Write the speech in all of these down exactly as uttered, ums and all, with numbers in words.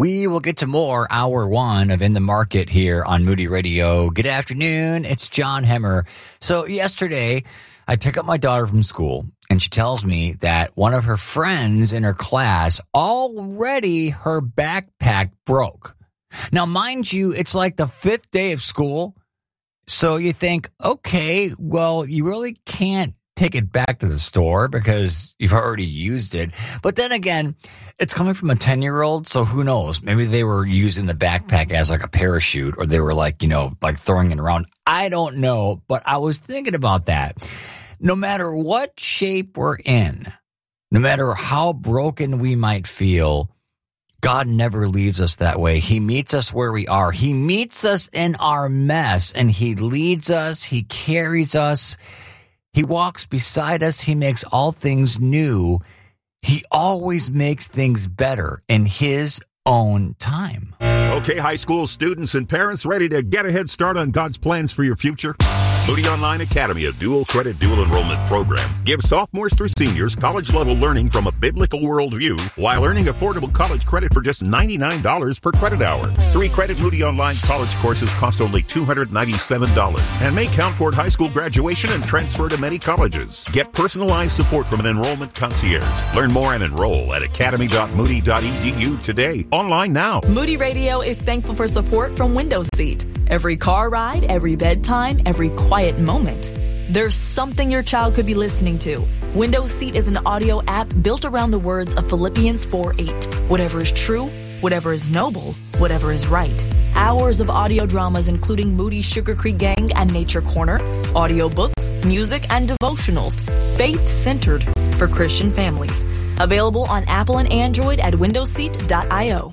We will get to more hour one of In the Market here on Moody Radio. Good afternoon. It's John Hemmer. So yesterday, I pick up my daughter from school, and she tells me that one of her friends in her class, already her backpack broke. Now, mind you, it's like the fifth day of school. So you think, okay, well, you really can't take it back to the store because you've already used it. But then again, it's coming from a ten-year-old, so who knows? Maybe they were using the backpack as like a parachute, or they were like, you know, like throwing it around. I don't know, but I was thinking about that. No matter what shape we're in, no matter how broken we might feel, God never leaves us that way. He meets us where we are. He meets us in our mess, and He leads us. He carries us. He walks beside us. He makes all things new. He always makes things better in His own time. Okay, high school students and parents, ready to get a head start on God's plans for your future? Moody Online Academy, a dual credit, dual enrollment program, gives sophomores through seniors college-level learning from a biblical worldview while earning affordable college credit for just ninety-nine dollars per credit hour. Three-credit Moody Online college courses cost only two hundred ninety-seven dollars and may count toward high school graduation and transfer to many colleges. Get personalized support from an enrollment concierge. Learn more and enroll at academy dot moody dot e d u today. Online now. Moody Radio is thankful for support from Windows Seat. Every car ride, every bedtime, every quiet moment, there's something your child could be listening to. Windows Seat is an audio app built around the words of Philippians four eight. Whatever is true, whatever is noble, whatever is right. Hours of audio dramas including Moody Sugar Creek Gang and Nature Corner, audio books, music, and devotionals, faith-centered for Christian families. Available on Apple and Android at windows seat dot io.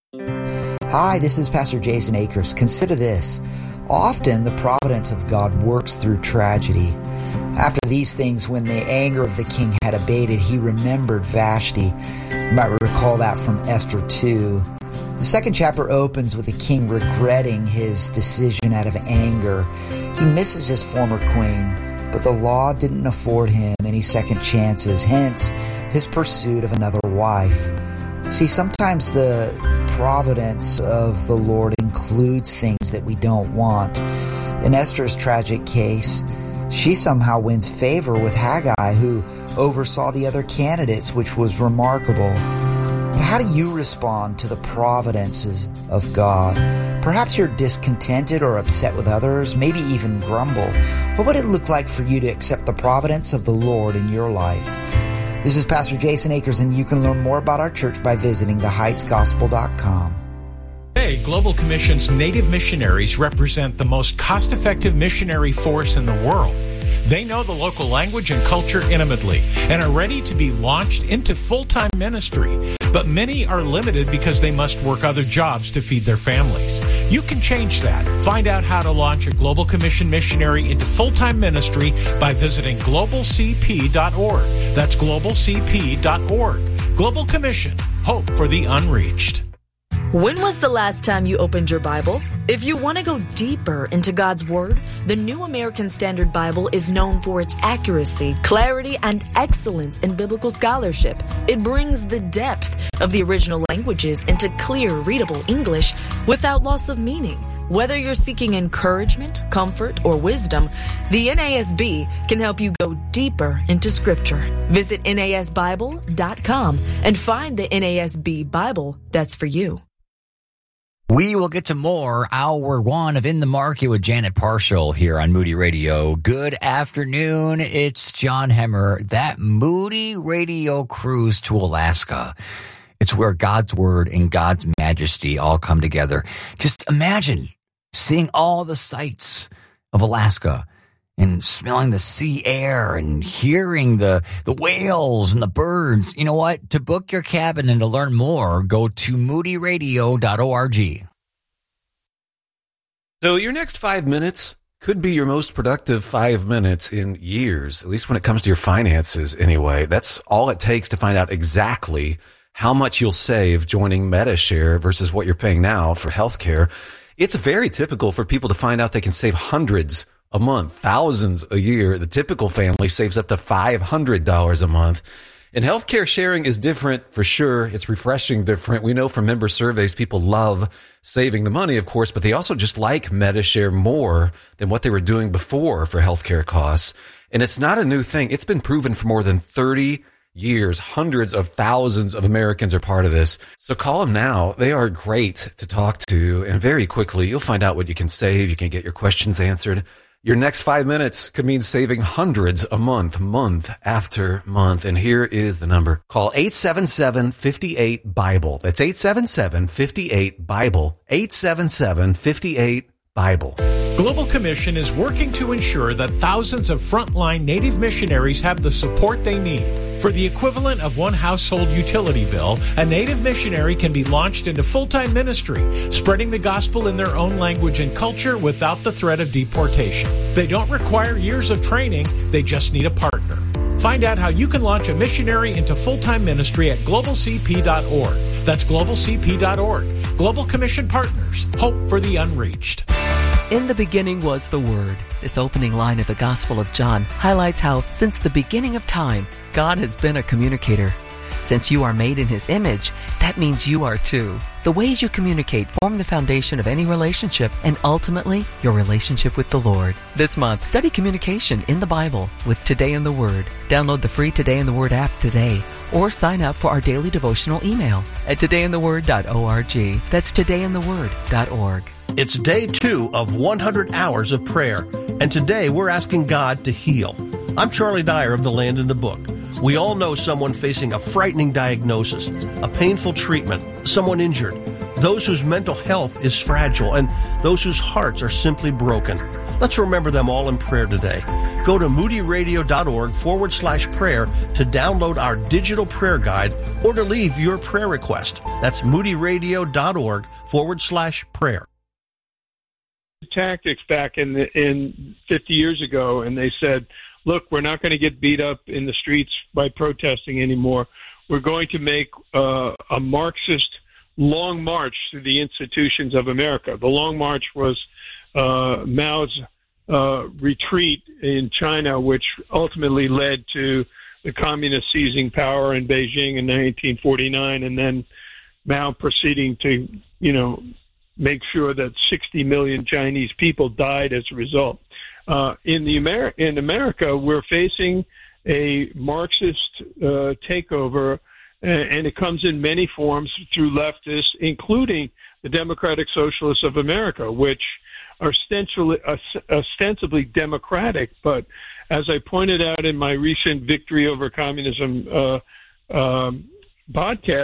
Hi, this is Pastor Jason Akers. Consider this. Often the providence of God works through tragedy. After these things, when the anger of the king had abated, he remembered Vashti. You might recall that from Esther two. The second chapter opens with the king regretting his decision out of anger. He misses his former queen, but the law didn't afford him any second chances, hence his pursuit of another wife. See, sometimes the providence of the Lord includes things that we don't want. In Esther's tragic case, she somehow wins favor with Haggai, who oversaw the other candidates, which was remarkable. But how do you respond to the providences of God? Perhaps you're discontented or upset with others, maybe even grumble. What would it look like for you to accept the providence of the Lord in your life? This is Pastor Jason Akers, and you can learn more about our church by visiting the heights gospel dot com. Today, Global Commission's Native missionaries represent the most cost-effective missionary force in the world. They know the local language and culture intimately and are ready to be launched into full-time ministry. But many are limited because they must work other jobs to feed their families. You can change that. Find out how to launch a Global Commission missionary into full-time ministry by visiting global c p dot org. That's global c p dot org. Global Commission. Hope for the unreached. When was the last time you opened your Bible? If you want to go deeper into God's Word, the New American Standard Bible is known for its accuracy, clarity, and excellence in biblical scholarship. It brings the depth of the original languages into clear, readable English without loss of meaning. Whether you're seeking encouragement, comfort, or wisdom, the N A S B can help you go deeper into Scripture. Visit N A S Bible dot com and find the N A S B Bible that's for you. We will get to more hour one of In the Market with Janet Parshall here on Moody Radio. Good afternoon. It's John Hemmer. That Moody Radio cruise to Alaska. It's where God's Word and God's majesty all come together. Just imagine seeing all the sights of Alaska and smelling the sea air and hearing the, the whales and the birds. You know what? To book your cabin and to learn more, go to moody radio dot org. So your next five minutes could be your most productive five minutes in years, at least when it comes to your finances anyway. That's all it takes to find out exactly how much you'll save joining MediShare versus what you're paying now for healthcare. It's very typical for people to find out they can save hundreds a month, thousands a year. The typical family saves up to five hundred dollars a month. And healthcare sharing is different for sure. It's refreshing different. We know from member surveys, people love saving the money, of course, but they also just like Medi-Share more than what they were doing before for healthcare costs. And it's not a new thing. It's been proven for more than thirty years. Hundreds of thousands of Americans are part of this. So call them now. They are great to talk to. And very quickly, you'll find out what you can save. You can get your questions answered. Your next five minutes could mean saving hundreds a month, month after month. And here is the number. Call eight seven seven, five eight, BIBLE. That's eight seven seven, five eight, BIBLE. eight seven seven, five eight, BIBLE. Global Commission is working to ensure that thousands of frontline Native missionaries have the support they need. For the equivalent of one household utility bill, a Native missionary can be launched into full-time ministry, spreading the gospel in their own language and culture without the threat of deportation. They don't require years of training, they just need a partner. Find out how you can launch a missionary into full-time ministry at global c p dot org. That's global c p dot org. Global Commission Partners. Hope for the unreached. In the beginning was the Word. This opening line of the Gospel of John highlights how, since the beginning of time, God has been a communicator. Since you are made in His image, that means you are too. The ways you communicate form the foundation of any relationship and ultimately your relationship with the Lord. This month, study communication in the Bible with Today in the Word. Download the free Today in the Word app today or sign up for our daily devotional email at today in the word dot org. That's today in the word dot org. It's day two of one hundred hours of prayer, and today we're asking God to heal. I'm Charlie Dyer of The Land in the Book. We all know someone facing a frightening diagnosis, a painful treatment, someone injured, those whose mental health is fragile, and those whose hearts are simply broken. Let's remember them all in prayer today. Go to moodyradio.org forward slash prayer to download our digital prayer guide or to leave your prayer request. That's moodyradio.org forward slash prayer. Tactics back in the, in fifty years ago, and they said, look, we're not going to get beat up in the streets by protesting anymore. We're going to make uh, a Marxist long march through the institutions of America. The long march was uh, Mao's uh, retreat in China, which ultimately led to the communists seizing power in Beijing in nineteen forty-nine, and then Mao proceeding to, you know, make sure that sixty million Chinese people died as a result. Uh, in the Amer- in America, we're facing a Marxist uh, takeover, and it comes in many forms through leftists, including the Democratic Socialists of America, which are ostensibly, ostensibly democratic, but as I pointed out in my recent Victory Over Communism uh, um, podcast,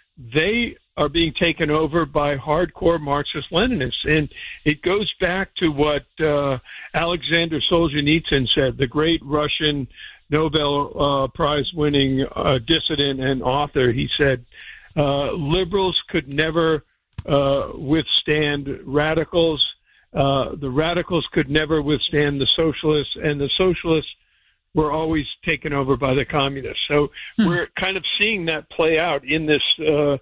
they are being taken over by hardcore Marxist-Leninists. And it goes back to what uh, Alexander Solzhenitsyn said, the great Russian Nobel uh, Prize-winning uh, dissident and author. He said, uh, liberals could never uh, withstand radicals. Uh, the radicals could never withstand the socialists, and the socialists were always taken over by the communists. So hmm. we're kind of seeing that play out in this uh,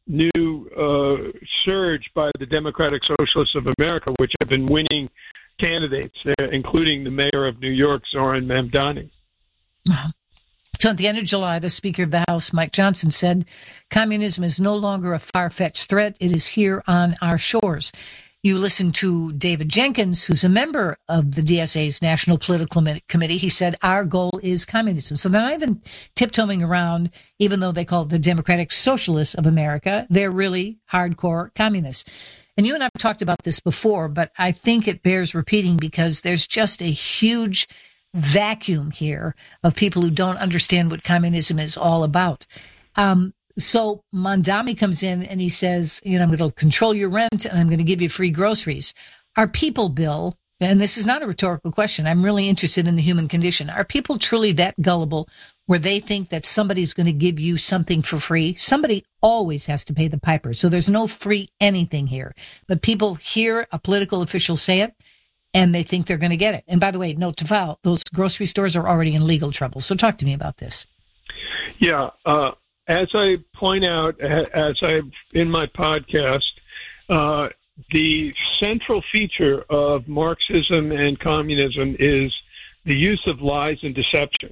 new uh, surge by the Democratic Socialists of America, which have been winning candidates, uh, including the mayor of New York, Zoran Mamdani. Wow. So at the end of July, the Speaker of the House, Mike Johnson, said communism is no longer a far-fetched threat. It is here on our shores. You listen to David Jenkins, who's a member of the D S A's National Political Committee. He said, our goal is communism. So they're not even tiptoeing around, even though they call it the Democratic Socialists of America. They're really hardcore communists. And you and I have talked about this before, but I think it bears repeating because there's just a huge vacuum here of people who don't understand what communism is all about. Um, So Mamdani comes in and he says, you know, I'm going to control your rent and I'm going to give you free groceries. Are people, Bill, and this is not a rhetorical question, I'm really interested in the human condition. Are people truly that gullible where they think that somebody's going to give you something for free? Somebody always has to pay the piper. So there's no free anything here. But people hear a political official say it and they think they're going to get it. And by the way, note to file, those grocery stores are already in legal trouble. So talk to me about this. Yeah, uh, As I point out, as I in my podcast, uh, the central feature of Marxism and communism is the use of lies and deception.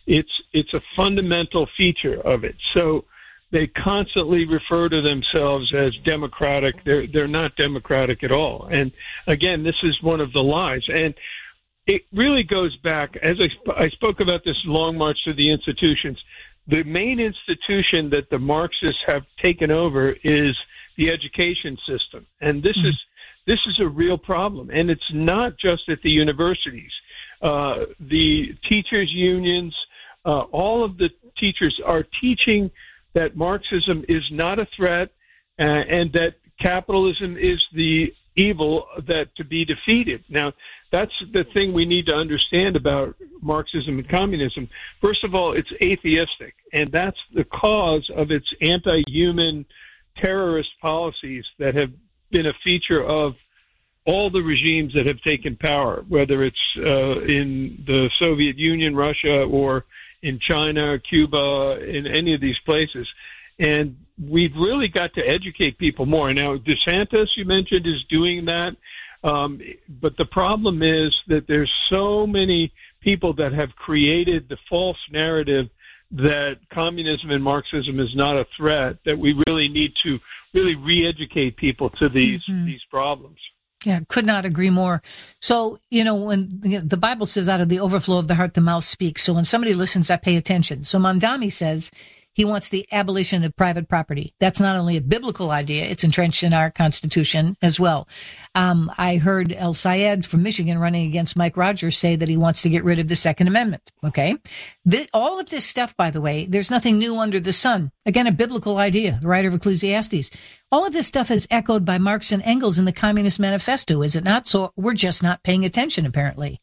It's it's a fundamental feature of it. So they constantly refer to themselves as democratic. They're they're not democratic at all. And again, this is one of the lies. And it really goes back, as I, sp- I spoke about this long march through the institutions. The main institution that the Marxists have taken over is the education system, and this mm-hmm. is this is a real problem. And it's not just at the universities. Uh, the teachers' unions, uh, all of the teachers are teaching that Marxism is not a threat, uh, and that capitalism is the evil that to be defeated. Now, that's the thing we need to understand about Marxism and communism. First of all, it's atheistic, and that's the cause of its anti-human terrorist policies that have been a feature of all the regimes that have taken power, whether it's uh, in the Soviet Union, Russia, or in China, Cuba, in any of these places. And we've really got to educate people more. Now, DeSantis, you mentioned, is doing that. Um, but the problem is that there's so many people that have created the false narrative that communism and Marxism is not a threat, that we really need to really re-educate people to these mm-hmm. these problems. Yeah, could not agree more. So, you know, when the Bible says out of the overflow of the heart, the mouth speaks. So when somebody listens, I pay attention. So Mondami says he wants the abolition of private property. That's not only a biblical idea, it's entrenched in our Constitution as well. Um, I heard El Sayed from Michigan running against Mike Rogers say that he wants to get rid of the Second Amendment. Okay. The, all of this stuff, by the way, there's nothing new under the sun. Again, a biblical idea, the writer of Ecclesiastes. All of this stuff is echoed by Marx and Engels in the Communist Manifesto, is it not? So we're just not paying attention, apparently.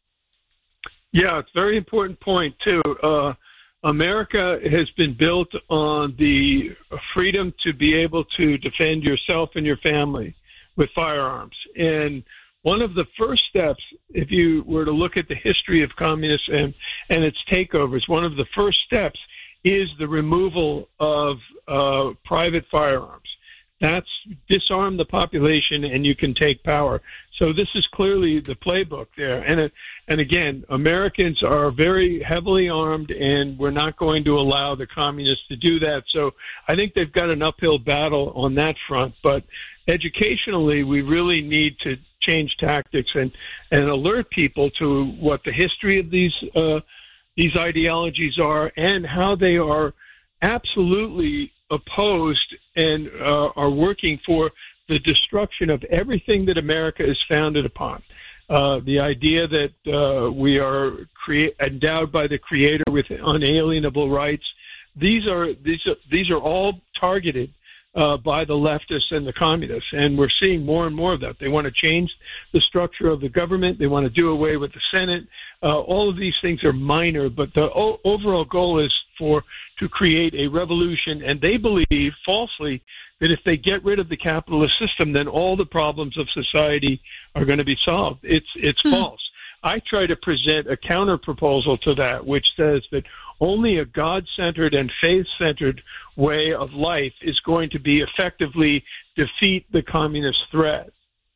Yeah, it's a very important point, too. Uh, America has been built on the freedom to be able to defend yourself and your family with firearms. And one of the first steps, if you were to look at the history of communism and, and its takeovers, one of the first steps is the removal of uh, private firearms. That's disarm the population and you can take power. So this is clearly the playbook there. And uh, and again, Americans are very heavily armed, and we're not going to allow the communists to do that. So I think they've got an uphill battle on that front. But educationally, we really need to change tactics and, and alert people to what the history of these uh, these ideologies are and how they are absolutely opposed and uh, are working for the destruction of everything that America is founded upon. Uh, the idea that uh, we are crea- endowed by the Creator with unalienable rights. These are these are, these are all targeted uh, by the leftists and the communists, and we're seeing more and more of that. They want to change the structure of the government. They want to do away with the Senate. Uh, all of these things are minor, but the o- overall goal is for to create a revolution, and they believe falsely that if they get rid of the capitalist system, then all the problems of society are going to be solved. It's it's mm-hmm. false. I try to present a counter proposal to that, which says that only a God-centered and faith-centered way of life is going to be effectively defeat the communist threat.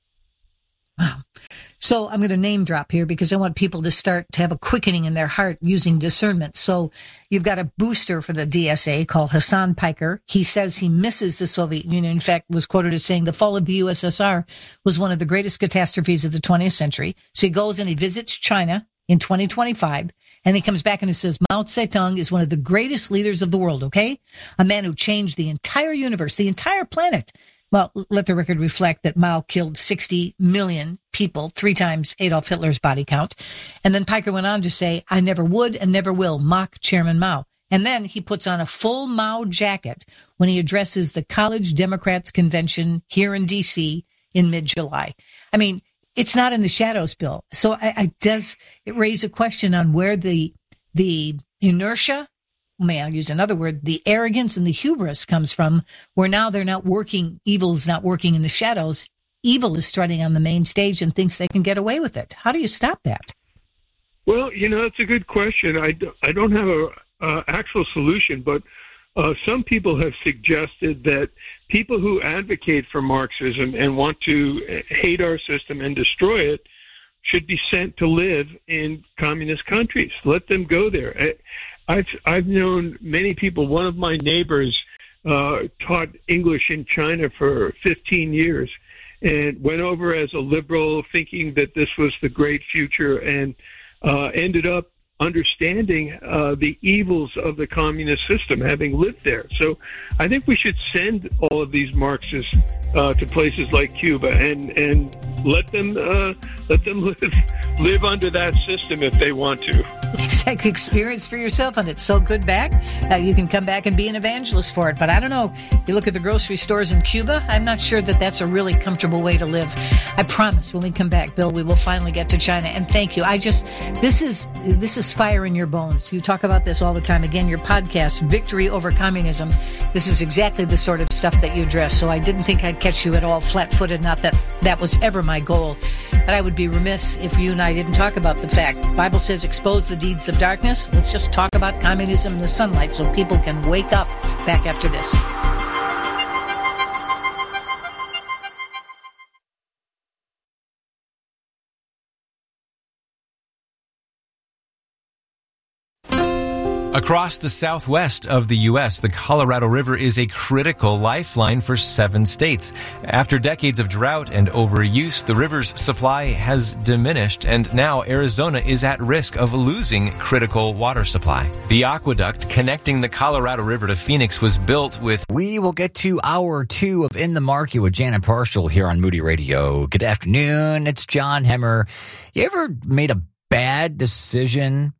Wow. So I'm going to name drop here because I want people to start to have a quickening in their heart using discernment. So you've got a booster for the D S A called Hassan Piker. He says he misses the Soviet Union. In fact, was quoted as saying the fall of the U S S R was one of the greatest catastrophes of the twentieth century. So he goes and he visits China in twenty twenty-five, and he comes back and he says Mao Zedong is one of the greatest leaders of the world, okay? A man who changed the entire universe, the entire planet. Well, let the record reflect that Mao killed sixty million people, three times Adolf Hitler's body count. And then Piker went on to say, I never would and never will mock Chairman Mao. And then he puts on a full Mao jacket when he addresses the College Democrats Convention here in D C in mid-July. I mean, it's not in the shadows, Bill. So I, I does it raise a question on where the the inertia, may I use another word, the arrogance and the hubris comes from, where now they're not working, evil is not working in the shadows. Evil is strutting on the main stage and thinks they can get away with it. How do you stop that? Well, you know, that's a good question. I, do, I don't have a uh, actual solution, but uh, some people have suggested that people who advocate for Marxism and want to hate our system and destroy it should be sent to live in communist countries. Let them go there. I've I've known many people. One of my neighbors uh, taught English in China for fifteen years, and went over as a liberal, thinking that this was the great future, and uh, ended up understanding uh, the evils of the communist system, having lived there. So I think we should send all of these Marxists uh, to places like Cuba and, and let them uh, let them live live under that system if they want to. Exactly. Experience for yourself, and it's so good back. Uh, you can come back and be an evangelist for it. But I don't know. You look at the grocery stores in Cuba, I'm not sure that that's a really comfortable way to live. I promise when we come back, Bill, we will finally get to China. And thank you. I just, this is, this is fire in your bones. You talk about this all the time. Again, your podcast, Victory Over Communism. This is exactly the sort of stuff that you address. So I didn't think I'd catch you at all flat-footed. Not that that was ever my goal. But I would be remiss if you and I didn't talk about the fact. The Bible says expose the deeds of darkness. Let's just talk about communism in the sunlight so people can wake up. Back after this. Across the southwest of the U S, the Colorado River is a critical lifeline for seven states. After decades of drought and overuse, the river's supply has diminished, and now Arizona is at risk of losing critical water supply. The aqueduct connecting the Colorado River to Phoenix was built with... We will get to hour two of In the Market with Janet Parshall here on Moody Radio. Good afternoon. It's John Hemmer. You ever made a bad decision?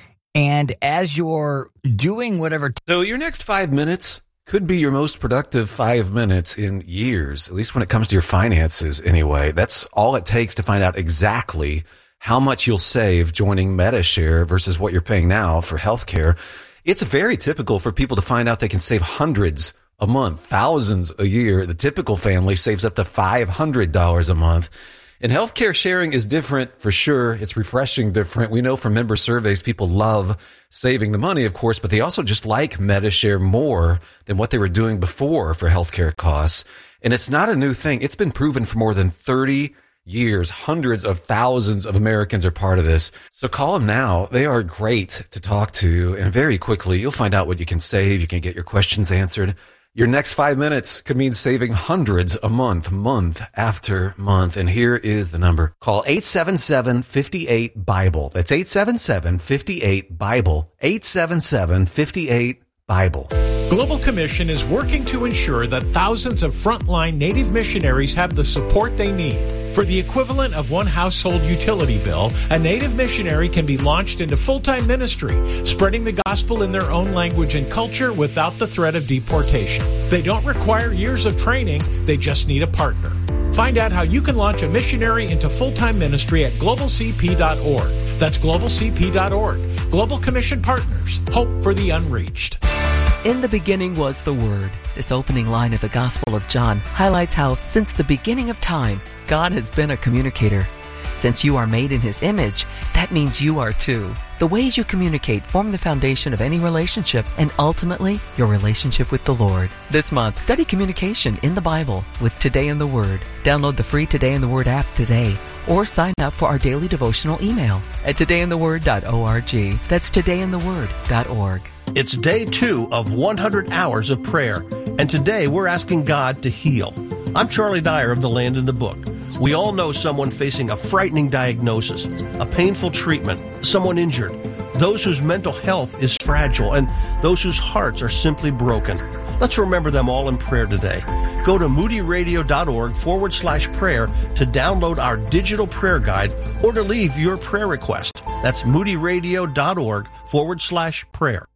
And as you're doing whatever... T- so your next five minutes could be your most productive five minutes in years, at least when it comes to your finances anyway. That's all it takes to find out exactly how much you'll save joining MediShare versus what you're paying now for healthcare. It's very typical for people to find out they can save hundreds a month, thousands a year. The typical family saves up to five hundred dollars a month. And healthcare sharing is different for sure. It's refreshing different. We know from member surveys, people love saving the money, of course, but they also just like MediShare more than what they were doing before for healthcare costs. And it's not a new thing. It's been proven for more than thirty years. Hundreds of thousands of Americans are part of this. So call them now. They are great to talk to. And very quickly, you'll find out what you can save. You can get your questions answered. Your next five minutes could mean saving hundreds a month, month after month. And here is the number. Call eight seven seven, five eight, BIBLE. That's eight seven seven, five eight, BIBLE. eight seven seven, five eight, BIBLE. Global Commission is working to ensure that thousands of frontline Native missionaries have the support they need. For the equivalent of one household utility bill, a Native missionary can be launched into full-time ministry, spreading the gospel in their own language and culture without the threat of deportation. They don't require years of training, they just need a partner. Find out how you can launch a missionary into full-time ministry at global c p dot org. That's global c p dot org. Global Commission Partners. Hope for the unreached. In the beginning was the Word. This opening line of the Gospel of John highlights how, since the beginning of time, God has been a communicator. Since you are made in His image, that means you are too. The ways you communicate form the foundation of any relationship and ultimately your relationship with the Lord. This month, study communication in the Bible with Today in the Word. Download the free Today in the Word app today or sign up for our daily devotional email at today in the word dot org. That's today in the word dot org. It's day two of one hundred hours of prayer, and today we're asking God to heal. I'm Charlie Dyer of The Land in the Book. We all know someone facing a frightening diagnosis, a painful treatment, someone injured, those whose mental health is fragile, and those whose hearts are simply broken. Let's remember them all in prayer today. Go to moodyradio.org forward slash prayer to download our digital prayer guide or to leave your prayer request. That's moodyradio.org forward slash prayer.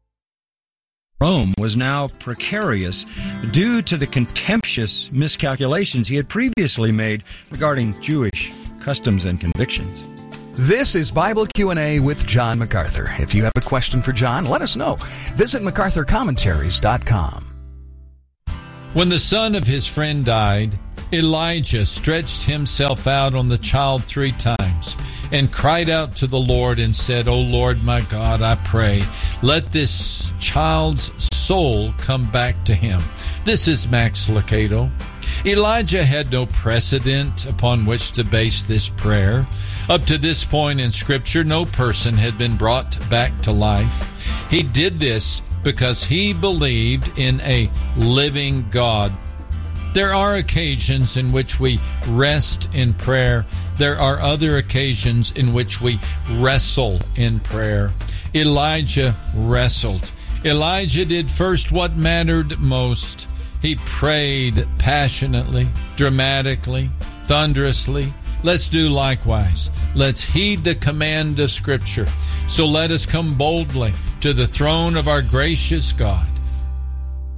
Rome was now precarious due to the contemptuous miscalculations he had previously made regarding Jewish customs and convictions. This is Bible Q and A with John MacArthur. If you have a question for John, let us know. Visit macarthur commentaries dot com. When the son of his friend died, Elijah stretched himself out on the child three times and cried out to the Lord and said, O Lord my God, I pray, let this child's soul come back to him. This is Max Lucado. Elijah had no precedent upon which to base this prayer. Up to this point in Scripture, no person had been brought back to life. He did this because he believed in a living God. There are occasions in which we rest in prayer. There are other occasions in which we wrestle in prayer. Elijah wrestled. Elijah did first what mattered most. He prayed passionately, dramatically, thunderously. Let's do likewise. Let's heed the command of Scripture. So let us come boldly to the throne of our gracious God